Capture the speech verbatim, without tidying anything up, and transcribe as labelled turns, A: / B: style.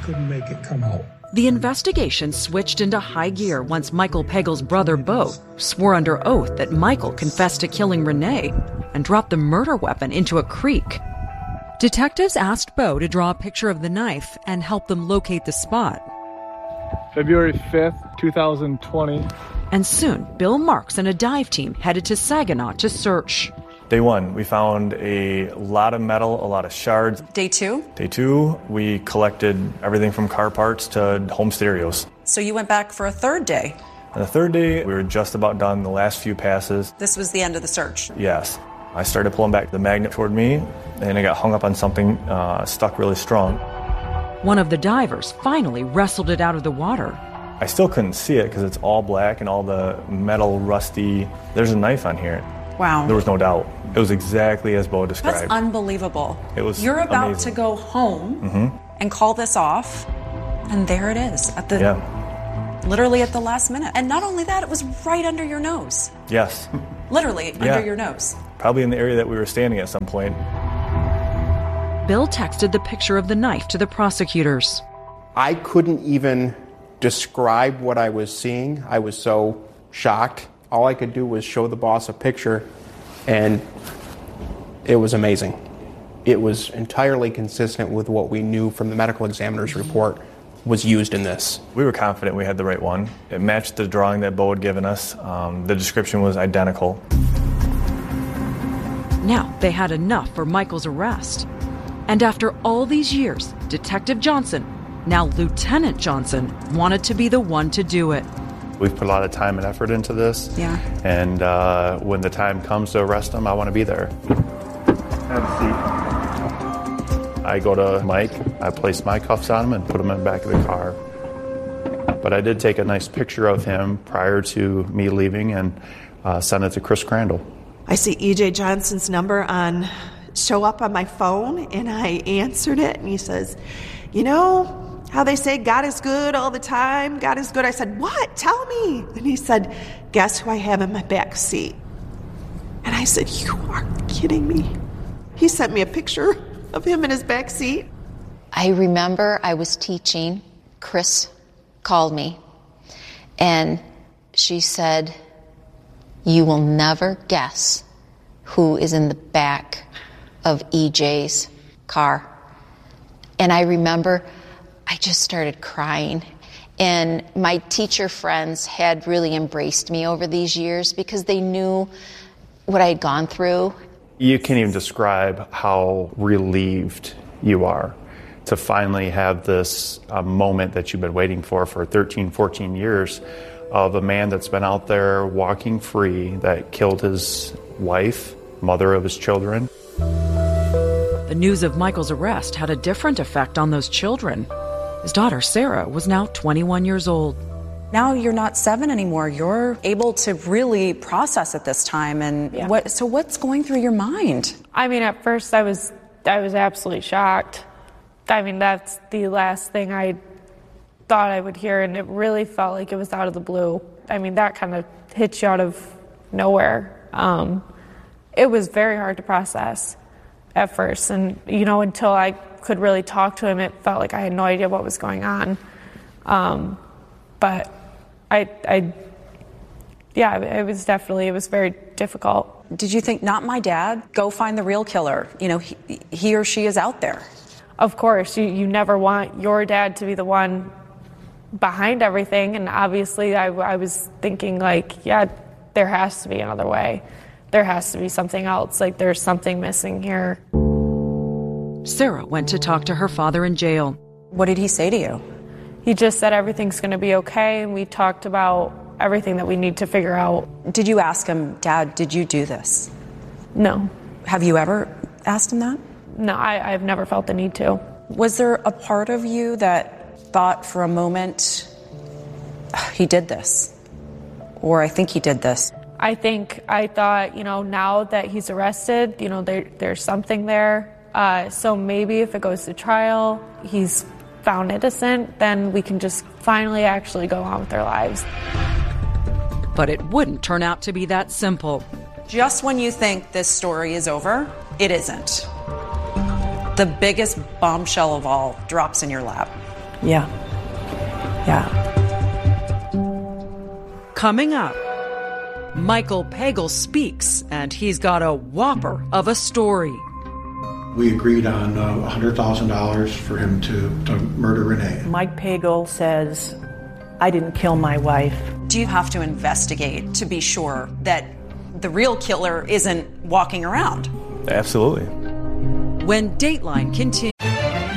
A: couldn't make it come out.
B: The investigation switched into high gear once Michael Pagel's brother, Bo, swore under oath that Michael confessed to killing Renee and dropped the murder weapon into a creek. Detectives asked Bo to draw a picture of the knife and help them locate the spot.
C: February fifth, twenty twenty.
B: And soon, Bill Marks and a dive team headed to Saginaw to search.
D: Day one, we found a lot of metal, a lot of shards.
E: Day two?
D: Day two, we collected everything from car parts to home stereos.
E: So you went back for a third day?
D: On the third day, we were just about done, the last few passes.
E: This was the end of the search?
D: Yes. I started pulling back the magnet toward me, and it got hung up on something uh, stuck really strong.
B: One of the divers finally wrestled it out of the water.
D: I still couldn't see it because it's all black and all the metal rusty. There's a knife on here.
E: Wow.
D: There was no doubt. It was exactly as Bo described.
E: That's unbelievable.
D: It was
E: You're about
D: amazing.
E: to go home
D: mm-hmm.
E: and call this off, and there it is at the
D: yeah.
E: literally at the last minute. And not only that, it was right under your nose.
D: Yes.
E: Literally
D: yeah.
E: under your nose.
D: Probably in the area that we were standing at some point.
B: Bill texted the picture of the knife to the prosecutors.
F: I couldn't even describe what I was seeing. I was so shocked. All I could do was show the boss a picture, and it was amazing. It was entirely consistent with what we knew from the medical examiner's report was used in this.
D: We were confident we had the right one. It matched the drawing that Bo had given us. Um, the description was identical.
B: Now they had enough for Michael's arrest. And after all these years, Detective Johnson, now Lieutenant Johnson, wanted to be the one to do it.
G: We've put a lot of time and effort into this.
E: Yeah.
G: And uh, when the time comes to arrest him, I want to be there.
C: Have a seat.
G: I go to Mike, I place my cuffs on him and put him in the back of the car. But I did take a nice picture of him prior to me leaving and uh, send it to Chris Crandall.
H: I see E J Johnson's number on show up on my phone, and I answered it, and he says, you know how they say God is good all the time? God is good. I said, what? Tell me. And he said, guess who I have in my back seat? And I said, you are kidding me. He sent me a picture of him in his back seat.
I: I remember I was teaching. Chris called me, and she said, you will never guess who is in the back of E J's car. And I remember I just started crying. And my teacher friends had really embraced me over these years because they knew what I had gone through.
G: You can't even describe how relieved you are to finally have this uh, moment that you've been waiting for for thirteen, fourteen years of a man that's been out there walking free, that killed his wife, mother of his children.
B: The news of Michael's arrest had a different effect on those children. His daughter, Sarah, was now twenty-one years old.
E: Now you're not seven anymore. You're able to really process at this time. And
J: yeah.
E: what? So what's going through your mind?
J: I mean, at first I was, I was absolutely shocked. I mean, that's the last thing I thought I would hear, and it really felt like it was out of the blue. I mean, that kind of hits you out of nowhere. Um, it was very hard to process at first, and you know, until I could really talk to him, it felt like I had no idea what was going on. Um, but I, I, yeah, it was definitely, it was very difficult.
E: Did you think, not my dad, go find the real killer? You know, he, he or she is out there.
J: Of course, you, you never want your dad to be the one behind everything, and obviously I, I was thinking, like, yeah, there has to be another way. There has to be something else. Like, there's something missing here.
B: Sarah went to talk to her father in jail.
E: What did he say to you?
J: He just said everything's going to be okay, and we talked about everything that we need to figure out.
E: Did you ask him, Dad, did you do this?
J: No.
E: Have you ever asked him that?
J: No, I, I've never felt the need to.
E: Was there a part of you that thought for a moment, he did this? Or I think he did this?
J: I think I thought, you know, now that he's arrested, you know, there, there's something there. Uh, so maybe if it goes to trial, he's found innocent, then we can just finally actually go on with our lives.
B: But it wouldn't turn out to be that simple.
E: Just when you think this story is over, it isn't. The biggest bombshell of all drops in your lap.
A: Yeah. Yeah.
B: Coming up, Michael Pagel speaks, and he's got a whopper of a story.
K: We agreed on uh, one hundred thousand dollars for him to, to murder Renee.
A: Mike Pagel says, I didn't kill my wife.
E: Do you have to investigate to be sure that the real killer isn't walking around?
D: Absolutely.
B: When Dateline continues.